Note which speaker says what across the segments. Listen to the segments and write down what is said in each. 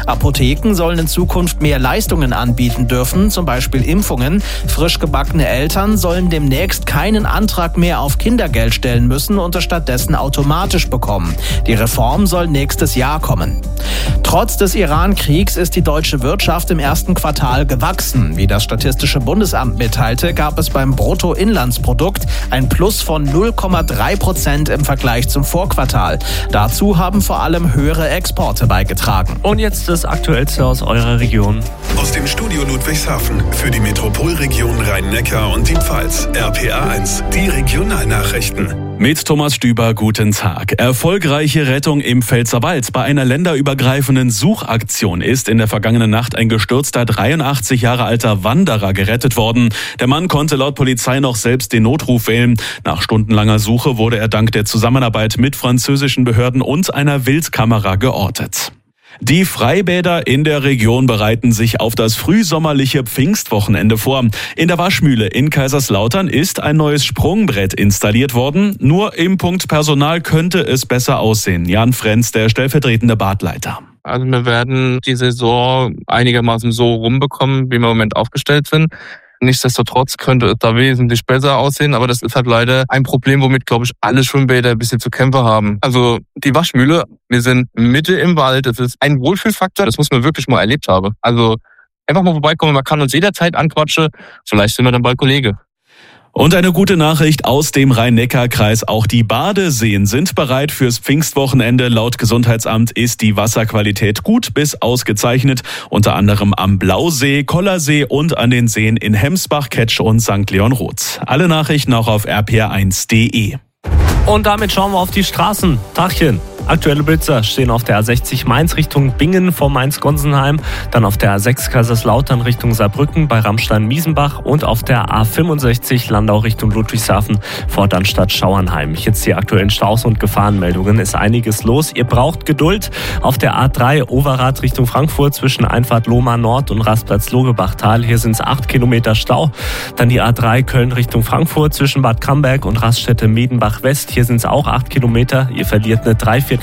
Speaker 1: Apotheken sollen in Zukunft mehr Leistungen anbieten dürfen, zum Beispiel Impfungen. Frisch gebackene Eltern sollen demnächst keinen Antrag mehr auf Kindergeld stellen müssen und es stattdessen automatisch bekommen. Die Reform soll nächstes Jahr kommen. Trotz des Iran-Kriegs ist die deutsche Wirtschaft im ersten Quartal gewachsen. Wie das Statistische Bundesamt mitteilte, gab es beim Bruttoinlandsprodukt ein Plus von 0,3% im Vergleich zum Vorquartal. Dazu haben vor allem höhere Exporte beigetragen.
Speaker 2: Und jetzt das Aktuellste aus eurer Region.
Speaker 3: Aus dem Studio Ludwigshafen für die Metropolregion Rhein-Neckar und die Pfalz. RPA1, die Regionalnachrichten.
Speaker 4: Mit Thomas Stüber, guten Tag. Erfolgreiche Rettung im Pfälzerwald. Bei einer länderübergreifenden Suchaktion ist in der vergangenen Nacht ein gestürzter 83 Jahre alter Wanderer gerettet worden. Der Mann konnte laut Polizei noch selbst den Notruf wählen. Nach stundenlanger Suche wurde er dank der Zusammenarbeit mit französischen Behörden und einer Wildkamera geortet. Die Freibäder in der Region bereiten sich auf das frühsommerliche Pfingstwochenende vor. In der Waschmühle in Kaiserslautern ist ein neues Sprungbrett installiert worden. Nur im Punkt Personal könnte es besser aussehen. Jan Frenz, der stellvertretende Badleiter.
Speaker 5: Also wir werden die Saison einigermaßen so rumbekommen, wie wir im Moment aufgestellt sind. Nichtsdestotrotz könnte es da wesentlich besser aussehen, aber das ist halt leider ein Problem, womit, glaube ich, alle Schwimmbäder ein bisschen zu kämpfen haben. Also die Waschmühle, wir sind Mitte im Wald, das ist ein Wohlfühlfaktor, das muss man wirklich mal erlebt haben. Also einfach mal vorbeikommen, man kann uns jederzeit anquatschen, vielleicht sind wir dann bald Kollege.
Speaker 4: Und eine gute Nachricht aus dem Rhein-Neckar-Kreis. Auch die Badeseen sind bereit fürs Pfingstwochenende. Laut Gesundheitsamt ist die Wasserqualität gut bis ausgezeichnet. Unter anderem am Blausee, Kollersee und an den Seen in Hemsbach, Ketsch und St. Leon Roth. Alle Nachrichten auch auf rpr1.de.
Speaker 2: Und damit schauen wir auf die Straßen. Tachchen. Aktuelle Blitzer stehen auf der A60 Mainz Richtung Bingen vor Mainz-Gonsenheim, dann auf der A6 Kaiserslautern Richtung Saarbrücken bei Ramstein-Miesenbach und auf der A65 Landau Richtung Ludwigshafen vor Dannstatt-Schauernheim. Jetzt die aktuellen Staus und Gefahrenmeldungen. Ist einiges los. Ihr braucht Geduld. Auf der A3 Overath Richtung Frankfurt zwischen Einfahrt Lohmar Nord und Rastplatz Logebachtal. Hier sind es 8 Kilometer Stau. Dann die A3 Köln Richtung Frankfurt zwischen Bad Camberg und Raststätte Medenbach West. Hier sind es auch 8 Kilometer. Ihr verliert eine Dreiviertelstunde.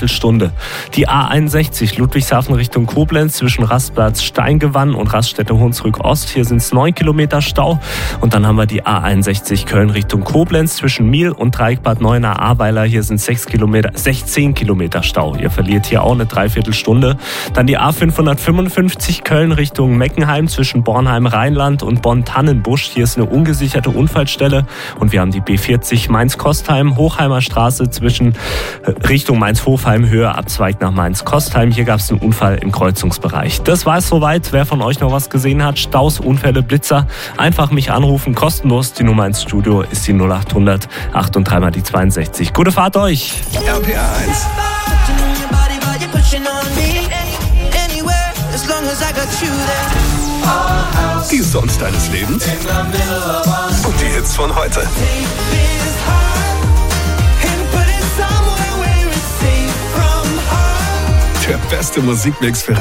Speaker 2: Die A61 Ludwigshafen Richtung Koblenz zwischen Rastplatz Steingewann und Raststätte Hunsrück Ost. Hier sind es 9 Kilometer Stau. Und dann haben wir die A61 Köln Richtung Koblenz zwischen Miel und Dreieckbad Neuenahr-Ahrweiler. Hier sind 16 Kilometer Stau. Ihr verliert hier auch eine Dreiviertelstunde. Dann die A555 Köln Richtung Meckenheim zwischen Bornheim-Rheinland und Bonn-Tannenbusch. Hier ist eine ungesicherte Unfallstelle. Und wir haben die B40 Mainz-Kostheim, Hochheimer Straße zwischen Richtung Mainz-Hofheim, Höhe Abzweig nach Mainz-Kostheim. Hier gab es einen Unfall im Kreuzungsbereich. Das war es soweit. Wer von euch noch was gesehen hat, Staus, Unfälle, Blitzer, einfach mich anrufen, kostenlos. Die Nummer ins Studio ist die 0800 8 und 3 mal die 62. Gute Fahrt euch!
Speaker 3: RPA1. Die Songs deines Lebens und die Hits von heute. Der beste Musikmix für